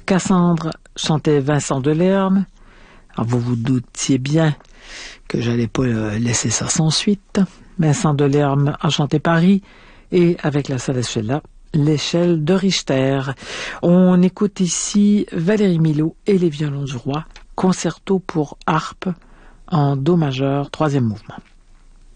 Cassandre chantait Vincent Delerme. Alors vous vous doutiez bien que j'allais pas laisser ça sans suite. Vincent Delerme a chanté Paris et avec la Salescella, l'échelle de Richter. On écoute ici Valérie Milhaud et les violons du roi, concerto pour harpe en do majeur, troisième mouvement.